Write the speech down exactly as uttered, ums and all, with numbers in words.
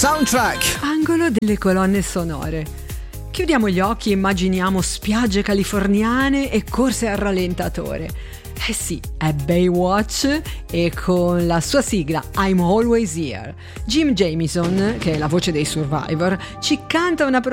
Soundtrack. Angolo delle colonne sonore. Chiudiamo gli occhi e immaginiamo spiagge californiane e corse al rallentatore. Eh sì, è Baywatch e con la sua sigla I'm Always Here. Jim Jamison, che è la voce dei Survivor, ci canta una